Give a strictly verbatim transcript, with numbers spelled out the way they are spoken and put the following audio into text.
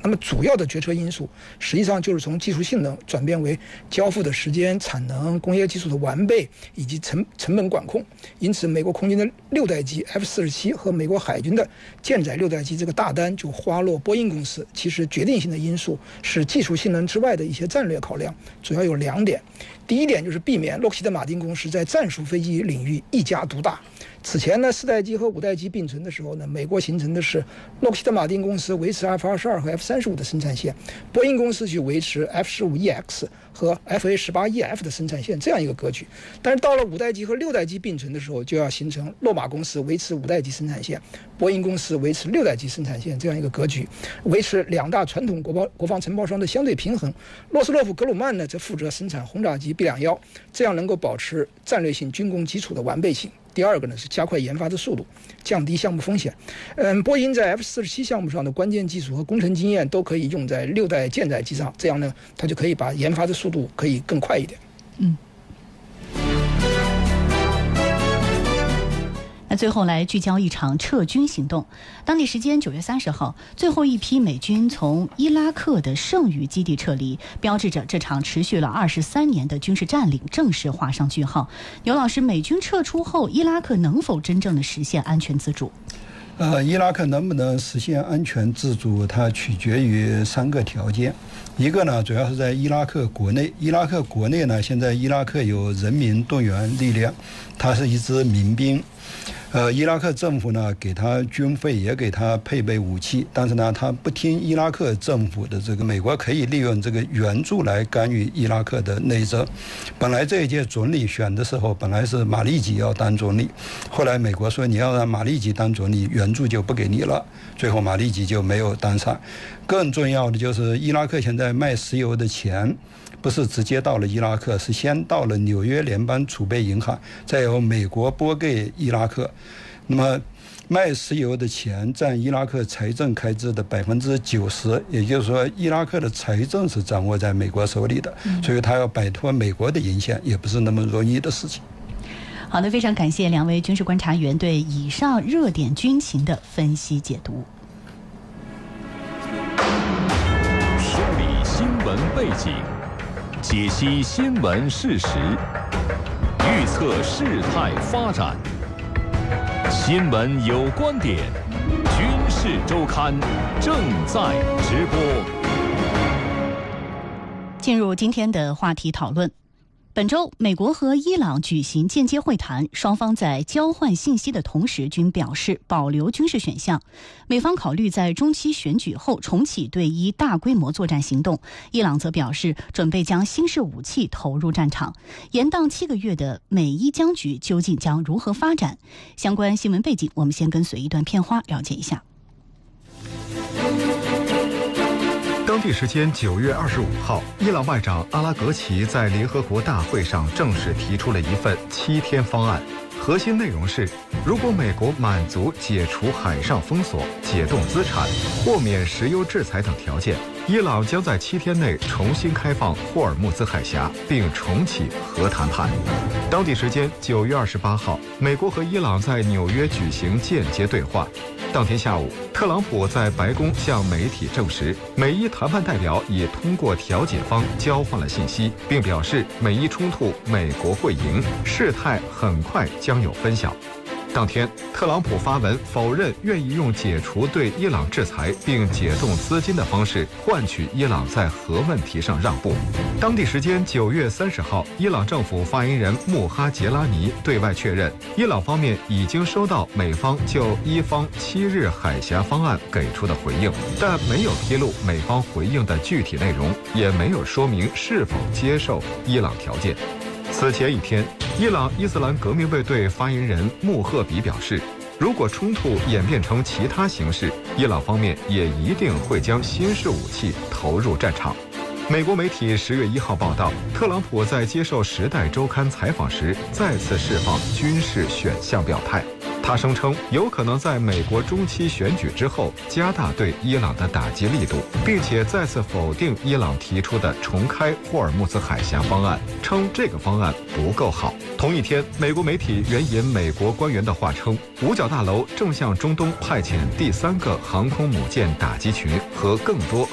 那么主要的决策因素实际上就是从技术性能转变为交付的时间、产能、工业技术的完备以及成成本管控。因此，美国空军的六代机 F 四十七和美国海军的舰载六代机这个大单就花落波音公司。其实决定性的因素是技术性能之外的一些战略考量，主要有两点。第一点就是避免洛克希德马丁公司在战术飞机领域一家独大。此前呢，四代机和五代机并存的时候呢，美国形成的是洛克希德马丁公司维持 F 二十二和 F 三十五的生产线，波音公司去维持 F 十五 E X 和 F A 十八 E F 的生产线，这样一个格局。但是到了五代机和六代机并存的时候，就要形成洛马公司维持五代机生产线，波音公司维持六代机生产线这样一个格局，维持两大传统国包国防承包商的相对平衡。洛斯洛夫格鲁曼呢，则负责生产轰炸机 B 两幺，这样能够保持战略性军工基础的完备性。第二个呢是加快研发的速度，降低项目风险。嗯，波音在 F 四十七项目上的关键技术和工程经验都可以用在六代舰载机上，这样呢，它就可以把研发的速度可以更快一点。 嗯。那最后来聚焦一场撤军行动。当地时间九月三十号，最后一批美军从伊拉克的剩余基地撤离，标志着这场持续了二十三年的军事占领正式画上句号。牛老师，美军撤出后，伊拉克能否真正的实现安全自主？ 呃，伊拉克能不能实现安全自主，它取决于三个条件。一个呢，主要是在伊拉克国内。伊拉克国内呢，现在伊拉克有人民动员力量，它是一支民兵。呃，伊拉克政府呢，给他军费，也给他配备武器，但是呢，他不听伊拉克政府的这个。美国可以利用这个援助来干预伊拉克的内政。本来这一届总理选的时候，本来是马利基要当总理，后来美国说你要让马利基当总理，援助就不给你了，最后马利基就没有当上。更重要的就是，伊拉克现在卖石油的钱，不是直接到了伊拉克，是先到了纽约联邦储备银行，再由美国拨给伊拉克。那么卖石油的钱占伊拉克财政开支的百分之九十，也就是说，伊拉克的财政是掌握在美国手里的，所以他要摆脱美国的影响，也不是那么容易的事情。 好的，非常感谢两位军事观察员对以上热点军情的分析解读。 梳理新闻背景，解析新闻事实，预测事态发展。新闻有观点，军事周刊正在直播。 进入今天的话题讨论。本周，美国和伊朗举行间接会谈，双方在交换信息的同时均表示保留军事选项。美方考虑在中期选举后重启对伊大规模作战行动，伊朗则表示准备将新式武器投入战场。延宕七个月的美伊僵局究竟将如何发展？相关新闻背景，我们先跟随一段片花了解一下。 当地时间九月二十五号，伊朗外长阿拉格齐在联合国大会上正式提出了一份七天方案。核心内容是，如果美国满足解除海上封锁、解冻资产、豁免石油制裁等条件，伊朗将在七天内重新开放霍尔木兹海峡，并重启核谈判。当地时间九月二十八号，美国和伊朗在纽约举行间接对话。当天下午，特朗普在白宫向媒体证实，美伊谈判代表已通过调解方交换了信息，并表示美伊冲突美国会赢，事态很快将有分晓。当天，特朗普发文否认愿意用解除对伊朗制裁并解冻资金的方式换取伊朗在核问题上让步。当地时间九月三十号，伊朗政府发言人穆哈杰拉尼对外确认，伊朗方面已经收到美方就伊方七日海峡方案给出的回应，但没有披露美方回应的具体内容，也没有说明是否接受伊朗条件。此前一天，伊朗伊斯兰革命卫队发言人穆赫比表示，如果冲突演变成其他形式，伊朗方面也一定会将新式武器投入战场。美国媒体十月一号报道，特朗普在接受《时代周刊》采访时再次释放军事选项表态。他声称有可能在美国中期选举之后加大对伊朗的打击力度，并且再次否定伊朗提出的重开霍尔木兹海峡方案，称这个方案不够好。同一天，美国媒体援引美国官员的话称，五角大楼正向中东派遣第三个航空母舰打击群和更多